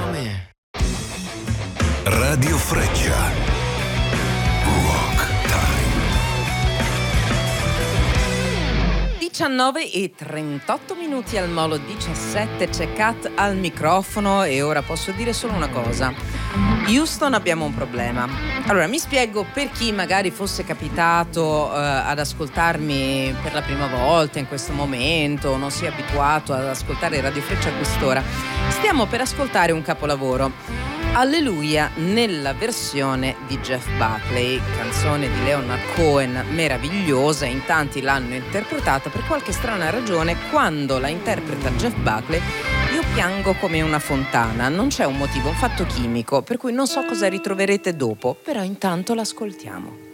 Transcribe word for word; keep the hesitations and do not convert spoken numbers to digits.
Radio Freccia. Rock Time. diciannove e trentotto minuti al Molo diciassette, c'è Kat al microfono e ora posso dire solo una cosa. Houston, abbiamo un problema. Allora, mi spiego per chi magari fosse capitato uh, ad ascoltarmi per la prima volta in questo momento, non sia abituato ad ascoltare Radio Freccia a quest'ora. Stiamo per ascoltare un capolavoro. Alleluia nella versione di Jeff Buckley, canzone di Leonard Cohen meravigliosa, in tanti l'hanno interpretata. Per qualche strana ragione, quando la interpreta Jeff Buckley, io piango come una fontana. Non c'è un motivo, un fatto chimico, per cui non so cosa ritroverete dopo, però intanto l'ascoltiamo.